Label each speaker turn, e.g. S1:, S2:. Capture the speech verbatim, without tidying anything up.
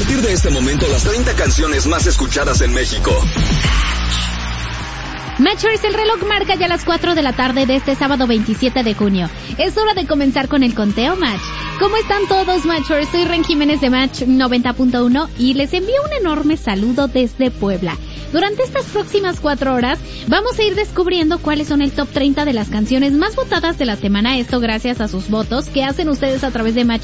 S1: partir de este momento, las treinta canciones más escuchadas en México.
S2: Matchers, el reloj marca ya las cuatro de la tarde de este sábado veintisiete de junio. Es hora de comenzar con el conteo Match. ¿Cómo están todos, Matchers? Soy Ren Jiménez de Match noventa punto uno y les envío un enorme saludo desde Puebla. Durante estas próximas cuatro horas vamos a ir descubriendo cuáles son el top treinta de las canciones más votadas de la semana. Esto gracias a sus votos que hacen ustedes a través de Match